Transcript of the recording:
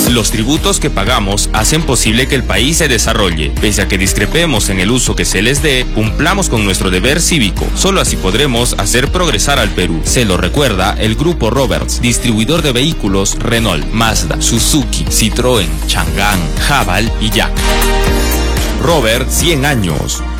Los tributos que pagamos hacen posible que el país se desarrolle. Pese a que discrepemos en el uso que se les dé, cumplamos con nuestro deber cívico. Solo así podremos hacer progresar al Perú. Se lo recuerda el Grupo Roberts, distribuidor de vehículos Renault, Mazda, Suzuki, Citroën, Chang'an, Haval y Jack. Robert, 100 años.